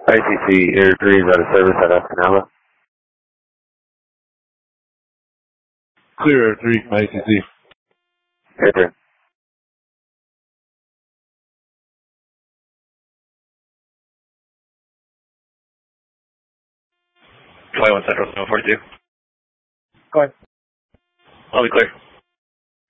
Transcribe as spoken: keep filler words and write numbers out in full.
I C C, Air three is out of service at Escanaba. Clear Air three, I C C. Air three. twenty-one Central, seven forty-two. Go ahead. I'll be clear.